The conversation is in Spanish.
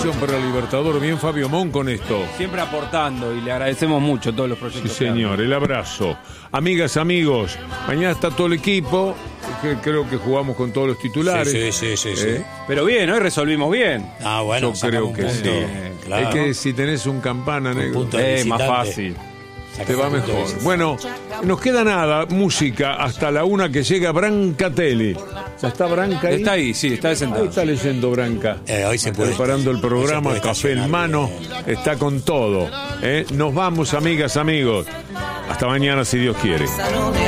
clasificación para Libertadores. Bien Fabio Mon con esto. Siempre aportando y le agradecemos mucho todos los proyectos. Sí, señor, el abrazo. Amigas, amigos, mañana está todo el equipo. Creo que jugamos con todos los titulares. Sí. Pero bien, hoy resolvimos bien. Ah, bueno, yo creo que sí. Claro. Es que si tenés un campana negro, Más fácil. te va mejor. Bueno, nos queda nada, música, hasta la 1 que llega Brancatelli. ¿Ya está Branca ahí? Está ahí, sí, está sentado. Ahí está leyendo Branca. Hoy se puede. Preparando el programa, hoy se puede café en mano, está con todo. Nos vamos, amigas, amigos. Hasta mañana, si Dios quiere.